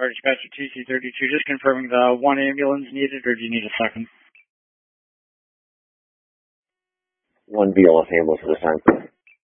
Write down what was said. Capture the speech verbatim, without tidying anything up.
Or dispatcher T C thirty-two, just confirming the one ambulance needed, or do you need a second? One B L S ambulance at this time.